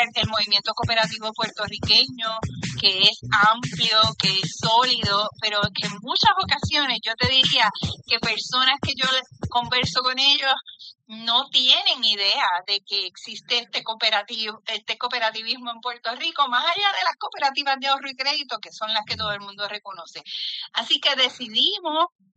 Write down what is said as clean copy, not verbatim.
el movimiento cooperativo puertorriqueño, que es amplio, que es sólido, pero que en muchas ocasiones yo te diría que personas que yo converso con ellos no tienen idea de que existe este cooperativismo en Puerto Rico, más allá de las cooperativas de ahorro y crédito, que son las que todo el mundo reconoce. Así que decidimos